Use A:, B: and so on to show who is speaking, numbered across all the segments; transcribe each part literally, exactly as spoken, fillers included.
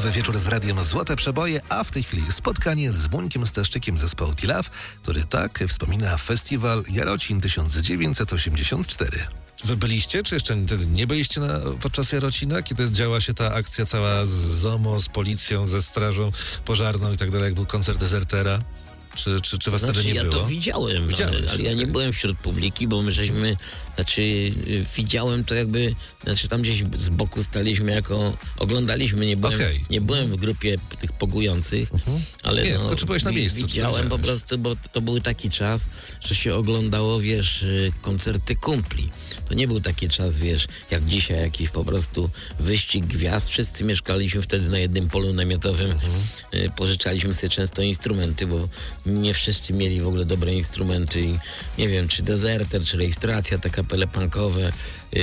A: Weekendowy wieczór z radiem Złote Przeboje, a w tej chwili spotkanie z Muńkiem Staszczykiem zespołu T-Love, który tak wspomina festiwal Jarocin tysiąc dziewięćset osiemdziesiąt cztery. Wy byliście, czy jeszcze wtedy nie byliście na, podczas Jarocina, kiedy działa się ta akcja cała z ZOMO, z policją, ze strażą pożarną i tak dalej, jak był koncert Dezertera? Czy, czy, czy was
B: znaczy,
A: wtedy nie
B: ja
A: było?
B: Ja to widziałem,
A: Widziałeś,
B: ale, ale ja
A: okay.
B: nie byłem wśród publiki, bo my żeśmy, znaczy widziałem to jakby, znaczy tam gdzieś z boku staliśmy jako, oglądaliśmy, nie byłem,
A: okay.
B: nie byłem w grupie tych pogujących, uh-huh. ale
A: nie,
B: no,
A: tylko czy byłeś na miejscu?
B: Widziałem po prostu, bo to był taki czas, że się oglądało, wiesz, koncerty kumpli. To nie był taki czas, wiesz, jak dzisiaj jakiś po prostu wyścig gwiazd. Wszyscy mieszkaliśmy wtedy na jednym polu namiotowym, uh-huh. pożyczaliśmy sobie często instrumenty, bo nie wszyscy mieli w ogóle dobre instrumenty i nie wiem, czy Dezerter, czy Rejestracja, te kapele punkowe. Yy,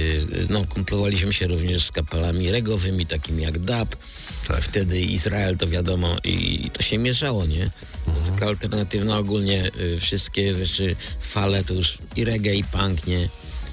B: no, kumplowaliśmy się również z kapelami regowymi, takimi jak Dub. Tak. Wtedy Izrael, to wiadomo, i, i to się mieszało, nie? Muzyka mhm. alternatywna ogólnie, yy, wszystkie rzeczy, fale to już i reggae, i punk, nie?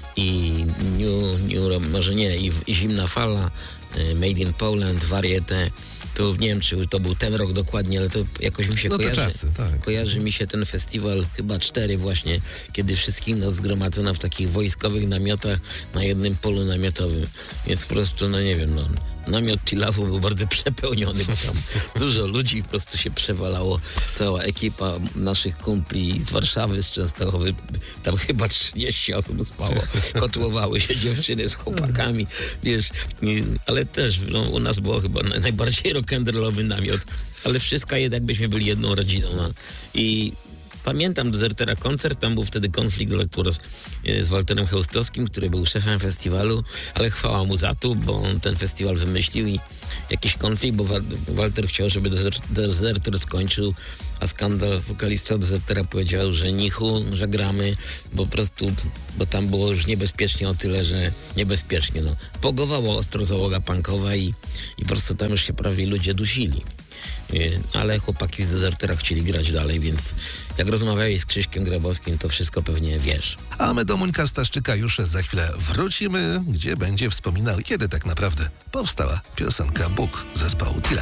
B: I new, new może nie, i, i zimna fala, yy, Made in Poland, Variete. To nie wiem, czy to był ten rok dokładnie, ale to jakoś mi się
A: no
B: kojarzy.
A: Czasy, tak.
B: Kojarzy mi się ten festiwal, chyba cztery właśnie, kiedy wszystkich nas zgromadzono w takich wojskowych namiotach na jednym polu namiotowym. Więc po prostu, no nie wiem, no, namiot T-Love'u był bardzo przepełniony, bo tam dużo ludzi po prostu się przewalało. Cała ekipa naszych kumpli z Warszawy, z Częstochowy, tam chyba trzydzieści osób spało. Kotłowały się dziewczyny z chłopakami, wiesz, ale też no, u nas było chyba najbardziej rock'n'rollowy namiot, ale wszystko jednak byśmy byli jedną rodziną. No. I pamiętam Dezertera koncert, tam był wtedy konflikt z, z Walterem Chełstowskim, który był szefem festiwalu, ale chwała mu za to, bo on ten festiwal wymyślił i jakiś konflikt, bo Walter chciał, żeby Dezerter skończył, a Skandal, wokalista Dezertera, powiedział, że nichu, że gramy, bo po prostu, bo tam było już niebezpiecznie o tyle, że niebezpiecznie, no. Pogowała ostro załoga punkowa i, i po prostu tam już się prawie ludzie dusili. Ale chłopaki z Dezertera chcieli grać dalej, więc jak rozmawiałeś z Krzyśkiem Grabowskim, to wszystko pewnie wiesz.
A: A my do Muńka Staszczyka już za chwilę wrócimy, gdzie będzie wspominał, kiedy tak naprawdę powstała piosenka Bóg zespołu T-Love.